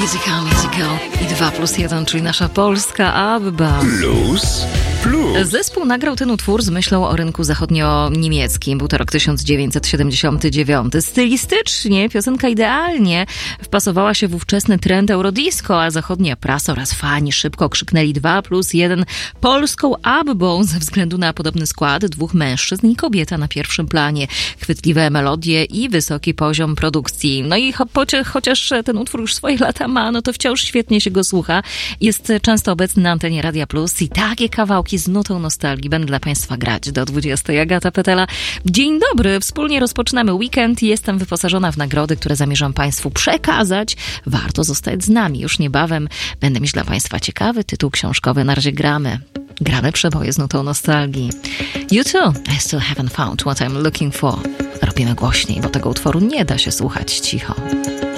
Musical i 2+1, czyli nasza polska ABBA. Plus. Zespół nagrał ten utwór z myślą o rynku zachodnio-niemieckim. Był to rok 1979. Stylistycznie piosenka idealnie wpasowała się w ówczesny trend eurodisco, a zachodnia prasa oraz fani szybko krzyknęli 2+1 polską ABBą ze względu na podobny skład dwóch mężczyzn i kobieta na pierwszym planie, chwytliwe melodie i wysoki poziom produkcji. No i chociaż ten utwór już swoje lata ma, no to wciąż świetnie się go słucha. Jest często obecny na antenie Radia Plus i takie kawałki z nutą nostalgii będę dla Państwa grać do 20. Agata Petela. Dzień dobry, wspólnie rozpoczynamy weekend i jestem wyposażona w nagrody, które zamierzam Państwu przekazać. Warto zostać z nami. Już niebawem będę mieć dla Państwa ciekawy tytuł książkowy. Na razie gramy przeboje z nutą nostalgii. You too, I still haven't found what I'm looking for. Robimy głośniej, bo tego utworu nie da się słuchać cicho.